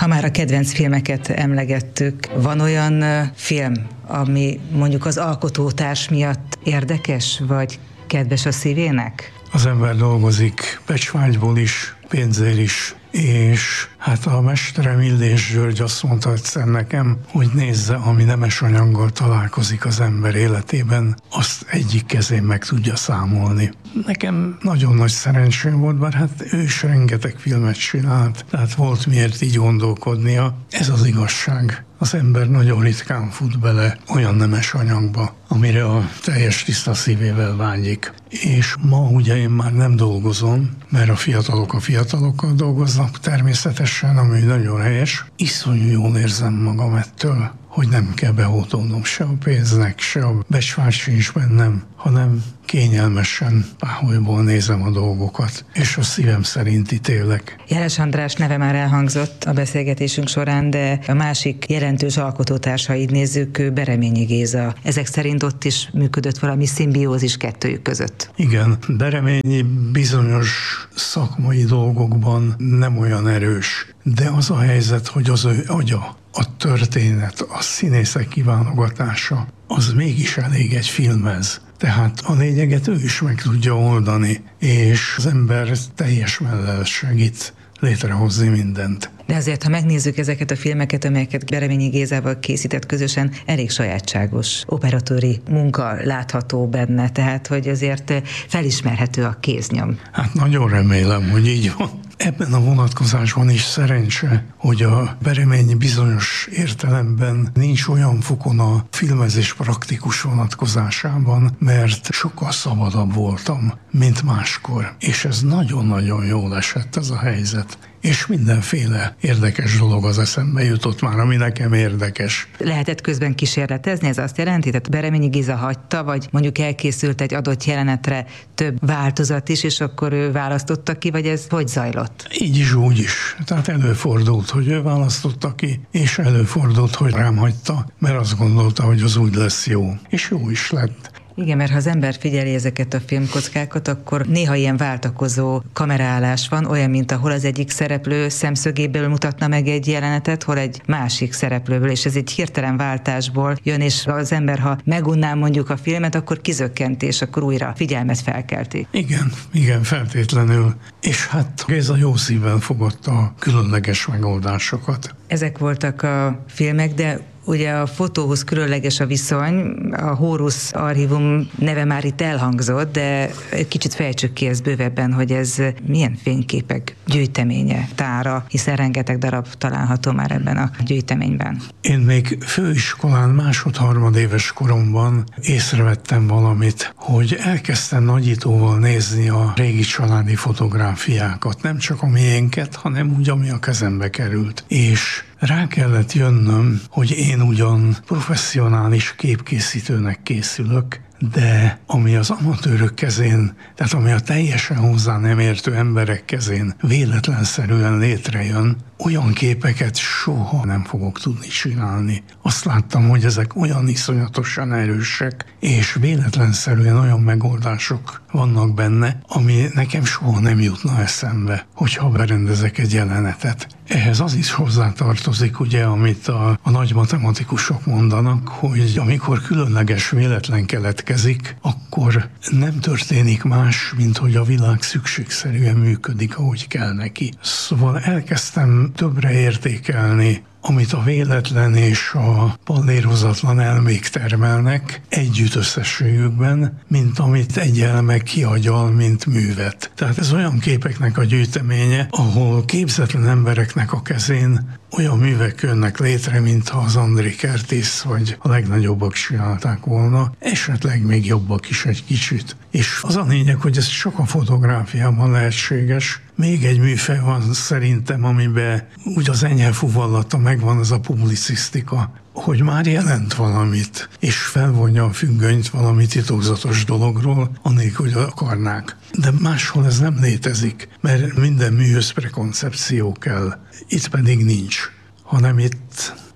Ha már a kedvenc filmeket emlegettük, van olyan film, ami mondjuk az alkotótárs miatt érdekes, vagy kedves a szívének? Az ember dolgozik becsvágyból is, pénzért is, és hát a mesterem Illés György azt mondta egyszer nekem, hogy nézze, ami nemes anyaggal találkozik az ember életében, azt egyik kezén meg tudja számolni. Nekem nagyon nagy szerencsém volt, bár hát ő is rengeteg filmet csinált, tehát volt miért így gondolkodnia. Ez az igazság. Az ember nagyon ritkán fut bele olyan nemes anyagba, amire a teljes tiszta szívével vágyik. És ma ugye én már nem dolgozom, mert a fiatalokkal dolgoznak természetesen, ami nagyon helyes. Iszonyú jól érzem magam ettől, hogy nem kell behódolnom se a pénznek, se a becsvágy sincs bennem, hanem kényelmesen, páholyból nézem a dolgokat, és a szívem szerint ítélek. Jeles András neve már elhangzott a beszélgetésünk során, de a másik jelentős alkotótárs, ha így nézzük, Bereményi Géza. Ezek szerint ott is működött valami szimbiózis kettőjük között. Igen, Bereményi bizonyos szakmai dolgokban nem olyan erős, de az a helyzet, hogy az ő agya, a történet, a színészek kiválogatása, az mégis elég egy filmhez. Tehát a lényeget ő is meg tudja oldani, és az ember teljes mellel segít létrehozni mindent. De azért, ha megnézzük ezeket a filmeket, amelyeket Bereményi Gézával készített közösen, elég sajátságos operatőri munka látható benne, tehát hogy azért felismerhető a kéznyom. Hát nagyon remélem, hogy így van. Ebben a vonatkozásban is szerencse, hogy a Bereményi bizonyos értelemben nincs olyan fokon a filmezés praktikus vonatkozásában, mert sokkal szabadabb voltam, mint máskor. És ez nagyon-nagyon jól esett ez a helyzet. És mindenféle érdekes dolog az eszembe jutott már, ami nekem érdekes. Lehetett közben kísérletezni, ez azt jelenti? Tehát Bereményi Géza hagyta, vagy mondjuk elkészült egy adott jelenetre több változat is, és akkor ő választotta ki, vagy ez hogy zajlott? Így is, úgy is. Tehát előfordult, hogy ő választotta ki, és előfordult, hogy rám hagyta, mert azt gondolta, hogy az úgy lesz jó. És jó is lett. Igen, mert ha az ember figyeli ezeket a filmkockákat, akkor néha ilyen váltakozó kameraállás van, olyan, mint ahol az egyik szereplő szemszögéből mutatna meg egy jelenetet, hol egy másik szereplőből, és ez egy hirtelen váltásból jön, és az ember, ha megunná mondjuk a filmet, akkor kizökkent, és akkor újra figyelmet felkelti. Igen, feltétlenül. És hát Géza jó szívvel fogadta a különleges megoldásokat. Ezek voltak a filmek, de ugye a fotóhoz különleges a viszony, a Horus archívum neve már itt elhangzott, de kicsit fejtsük ki ezt bővebben, hogy ez milyen fényképek gyűjteménye, tára, hiszen rengeteg darab található már ebben a gyűjteményben. Én még főiskolán másod-harmadéves koromban észrevettem valamit, hogy elkezdtem nagyítóval nézni a régi családi fotográfiákat, nem csak a miénket, hanem úgy, ami a kezembe került. És rá kellett jönnöm, hogy én ugyan professzionális képkészítőnek készülök, de ami az amatőrök kezén, tehát ami a teljesen hozzá nem értő emberek kezén véletlenszerűen létrejön, olyan képeket soha nem fogok tudni csinálni. Azt láttam, hogy ezek olyan iszonyatosan erősek, és véletlenszerűen olyan megoldások vannak benne, ami nekem soha nem jutna eszembe, hogyha berendezek egy jelenetet. Ehhez az is hozzátartozik, ugye, amit a nagy matematikusok mondanak, hogy amikor különleges véletlen keletkezik, akkor nem történik más, mint hogy a világ szükségszerűen működik, ahogy kell neki. Szóval elkezdtem többre értékelni, amit a véletlen és a pallérozatlan elmék termelnek együtt összességükben, mint amit egy elme kiagyal, mint művet. Tehát ez olyan képeknek a gyűjteménye, ahol képzetlen embereknek a kezén olyan művek jönnek létre, mintha az André Kertész vagy a legnagyobbak csinálták volna, esetleg még jobbak is egy kicsit. És az a lényeg, hogy ez csak a fotográfiában lehetséges. Még egy műfaj van szerintem, amiben úgy az enyhe fuvallata megvan, az a publicisztika, hogy már jelent valamit, és felvonja a függönyt valami titokzatos dologról, anélkül, hogy akarnák. De máshol ez nem létezik, mert minden műhöz prekoncepció kell. Itt pedig nincs, hanem itt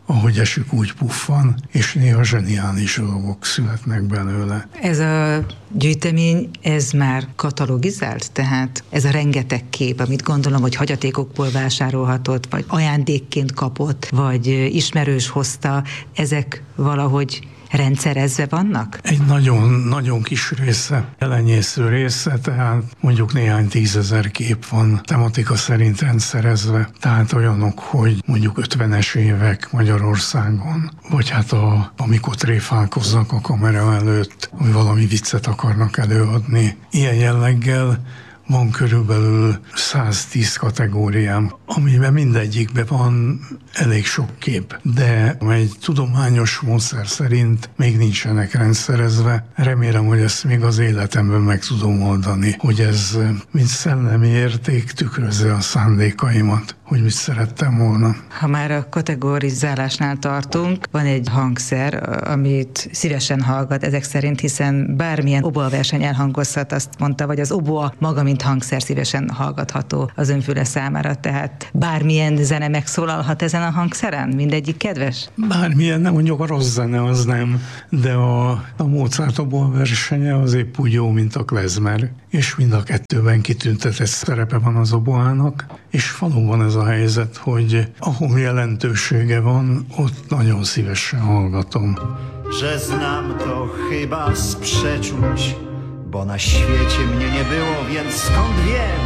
ahogy esik, úgy puffan, és néha zseniális dolgok születnek belőle. Ez a gyűjtemény, ez már katalogizált? Tehát ez a rengeteg kép, amit gondolom, hogy hagyatékokból vásárolhatott, vagy ajándékként kapott, vagy ismerős hozta, ezek valahogy rendszerezve vannak? Egy nagyon kis része, elenyésző része, tehát mondjuk néhány 10 000 kép van tematika szerint rendszerezve, tehát olyanok, hogy mondjuk 50-es évek Magyarországon, vagy hát amikor tréfálkoznak a kamera előtt, hogy valami viccet akarnak előadni. Ilyen jelleggel van körülbelül 110 kategóriám, amiben mindegyikben van elég sok kép, de egy tudományos módszer szerint még nincsenek rendszerezve. Remélem, hogy ezt még az életemben meg tudom oldani, hogy ez mint szellemi érték tükrözze a szándékaimat, hogy mit szerettem volna. Ha már a kategorizálásnál tartunk, van egy hangszer, amit szívesen hallgat ezek szerint, hiszen bármilyen oboaverseny elhangozhat, azt mondta, vagy az oboa maga, mint hangszer szívesen hallgatható az önfüle számára, tehát bármilyen zene megszólalhat ezen a hangszeren? Mindegyik kedves? Bármilyen, nem mondjuk a rossz zene, az nem, de a Mozart oboaversenye az épp úgy jó, mint a klezmer, és mind a kettőben kitüntetett szerepe van az oboának, és valóban ez a helyzet, hogy ahol jelentősége van, ott nagyon szívesen hallgatom. Że znam to chyba z przeczuć, bo na świecie mnie nie było, więc skąd wiem,